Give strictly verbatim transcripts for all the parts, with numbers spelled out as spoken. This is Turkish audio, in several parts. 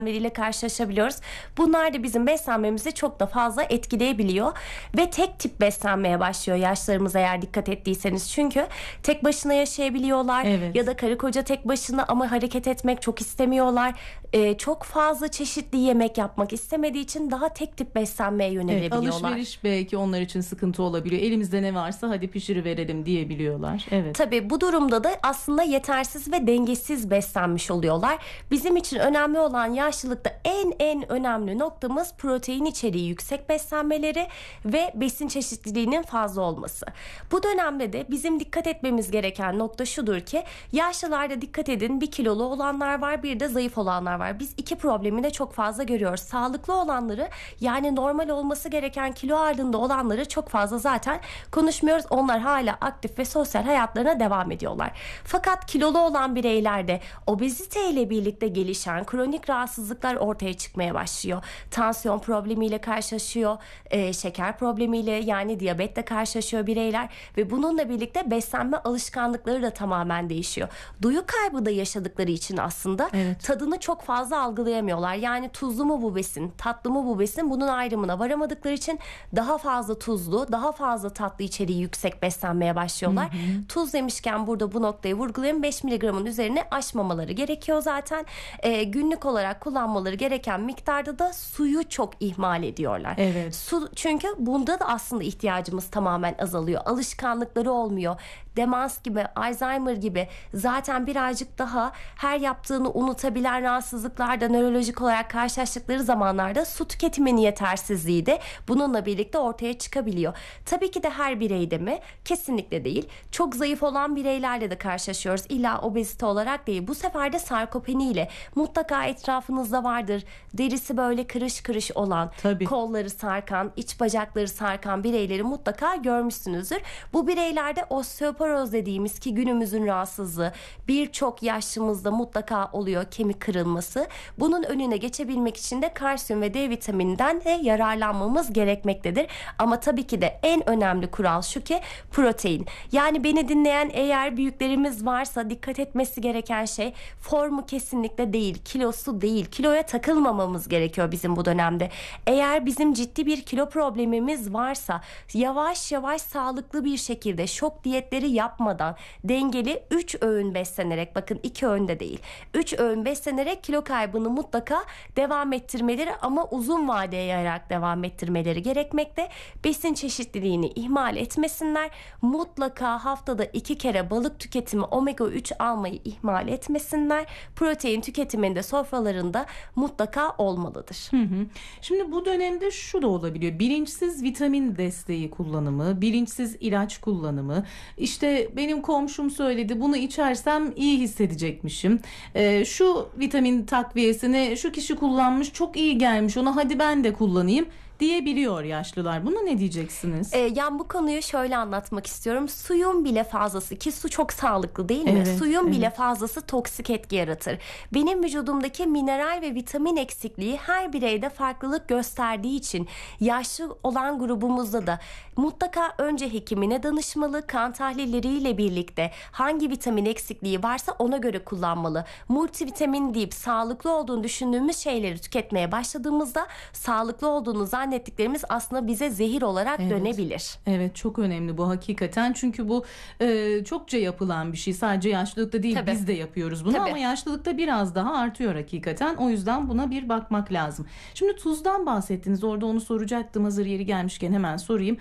ile karşılaşabiliyoruz. Bunlar da bizim beslenmemizi çok da fazla etkileyebiliyor ve tek tip beslenmeye başlıyor yaşlarımız, eğer dikkat ettiyseniz. Çünkü tek başına yaşayabiliyorlar, evet. ya da karı koca tek başına ama hareket etmek çok istemiyorlar. Ee, çok fazla çeşitli yemek yapmak istemediği için daha tek tip beslenmeye yönelebiliyorlar. Evet, alışveriş belki onlar için sıkıntı olabiliyor. Elimizde ne varsa hadi pişiriverelim diyebiliyorlar. Evet. Tabii bu durumda da aslında yetersiz ve dengesiz beslenmiş oluyorlar. Bizim için önemli olan yaşlılıkta en en önemli noktamız protein içeriği yüksek beslenmeleri ve besin çeşitliliğinin fazla olması. Bu dönemde de bizim dikkat etmemiz gereken nokta şudur ki, yaşlılarda dikkat edin, bir kilolu olanlar var, bir de zayıf olanlar var. Biz iki problemi de çok fazla görüyoruz. Sağlıklı olanları, yani normal olması gereken kilo ağırlığında olanları çok fazla zaten konuşmuyoruz. Onlar hala aktif ve sosyal hayatlarına devam ediyorlar. Fakat kilolu olan bireylerde obezite ile birlikte gelişen kronik rahatsızlıklar ortaya çıkmaya başlıyor. Tansiyon problemiyle karşılaşıyor, e, şeker problemiyle, yani diyabetle karşılaşıyor bireyler ve bununla birlikte beslenme alışkanlıkları da tamamen değişiyor. Duyu kaybı da yaşadıkları için aslında evet. tadını çok fazla algılayamıyorlar. Yani tuzlu mu bu besin, tatlı mı bu besin, bunun ayrımına varamadıkları için daha fazla tuzlu, daha fazla tatlı içeriği yüksek beslenmeye başlıyorlar. Hı hı. Tuz demişken burada bu noktayı vurgulayayım. beş miligramın üzerine aşmamaları gerekiyor zaten. E, günlük olarak kullanmaları gereken miktarda da suyu çok ihmal ediyorlar. Evet. Su, çünkü bunda da aslında ihtiyacımız tamamen azalıyor. Alışkanlıkları olmuyor. Demans gibi, Alzheimer gibi zaten birazcık daha her yaptığını unutabilen rahatsızlıklarda nörolojik olarak karşılaştıkları zamanlarda su tüketiminin yetersizliği de bununla birlikte ortaya çıkabiliyor. Tabii ki de her bireyde mi? Kesinlikle değil. Çok zayıf olan bireylerle de karşılaşıyoruz. İlla obezite olarak değil. Bu sefer de sarkopeni ile mutlaka etrafınızda vardır. Derisi böyle kırış kırış olan, tabii. kolları sarkan, iç bacakları sarkan bireyleri mutlaka görmüşsünüzdür. Bu bireylerde osteoporoz dediğimiz, ki günümüzün rahatsızlığı, birçok yaşlımızda mutlaka oluyor, kemik kırılması. Bunun önüne geçebilmek için de kalsiyum ve D vitamininden de yararlanmamız gerekmektedir. Ama tabii ki de en önemli kural şu ki, protein. Yani beni dinleyen eğer büyüklerimiz varsa dikkat etmesi gereken şey, formu kesinlikle değil, kilosu değil. Kiloya takılmamamız gerekiyor bizim bu dönemde. Eğer bizim ciddi bir kilo problemimiz varsa yavaş yavaş sağlıklı bir şekilde, şok diyetleri yapmadan, dengeli üç öğün beslenerek, bakın iki öğünde değil, üç öğün beslenerek kilo kaybını mutlaka devam ettirmeleri, ama uzun vadeye yayarak devam ettirmeleri gerekmekte. Besin çeşitliliğini ihmal etmesinler. Mutlaka haftada iki kere balık tüketimi, omega üç almayı ihmal etmesinler. Protein tüketiminde sofralarında mutlaka olmalıdır. Hı hı. Şimdi bu dönemde şu da olabiliyor. Bilinçsiz vitamin desteği kullanımı, bilinçsiz ilaç kullanımı. İşte benim komşum söyledi, bunu içersem iyi hissedecekmişim. Ee, şu vitamin takviyesini şu kişi kullanmış, çok iyi gelmiş ona, hadi ben de kullanayım diyebiliyor yaşlılar. Buna ne diyeceksiniz? Ee, yani bu konuyu şöyle anlatmak istiyorum. Suyun bile fazlası, ki su çok sağlıklı değil mi? Evet, Suyun evet. bile fazlası toksik etki yaratır. Benim vücudumdaki mineral ve vitamin eksikliği her bireyde farklılık gösterdiği için yaşlı olan grubumuzda da mutlaka önce hekimine danışmalı. Kan tahlilleriyle birlikte hangi vitamin eksikliği varsa ona göre kullanmalı. Multivitamin deyip sağlıklı olduğunu düşündüğümüz şeyleri tüketmeye başladığımızda sağlıklı olduğunu zannediyoruz. Ettiklerimiz aslında bize zehir olarak evet. dönebilir. Evet, çok önemli bu hakikaten. Çünkü bu e, çokça yapılan bir şey. Sadece yaşlılıkta değil, Tabii. biz de yapıyoruz bunu. Tabii. Ama yaşlılıkta biraz daha artıyor hakikaten. O yüzden buna bir bakmak lazım. Şimdi tuzdan bahsettiniz. Orada onu soracaktım. Hazır yeri gelmişken hemen sorayım.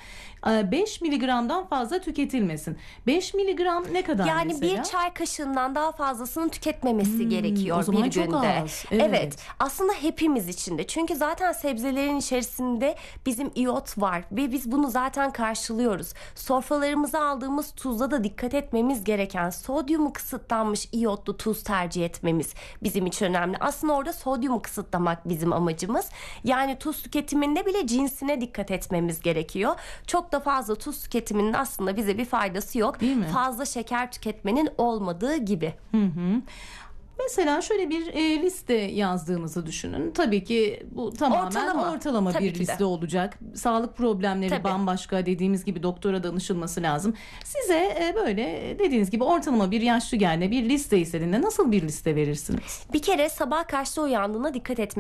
beş miligramdan fazla tüketilmesin. beş miligram ne kadar yani mesela? Yani bir çay kaşığından daha fazlasını tüketmemesi hmm, gerekiyor o zaman bir çok günde. Az. Evet. evet. Aslında hepimiz için de. Çünkü zaten sebzelerin içerisinde bizim iyot var ve biz bunu zaten karşılıyoruz. Sofralarımıza aldığımız tuzda da dikkat etmemiz gereken, sodyumu kısıtlanmış iyotlu tuz tercih etmemiz bizim için önemli. Aslında orada sodyumu kısıtlamak bizim amacımız. Yani tuz tüketiminde bile cinsine dikkat etmemiz gerekiyor. Çok da fazla tuz tüketiminin aslında bize bir faydası yok. Fazla şeker tüketmenin olmadığı gibi. Hı hı. Mesela şöyle bir e, liste yazdığınızı düşünün. Tabii ki bu tamamen ortalama, Ortalama. Tabii bir ki de. liste olacak. Sağlık problemleri Tabii. bambaşka, dediğimiz gibi doktora danışılması lazım. Size e, böyle dediğiniz gibi ortalama bir yaşlı geldiğinde bir liste istediğinde nasıl bir liste verirsiniz? Bir kere sabah kaçta uyandığına dikkat etmek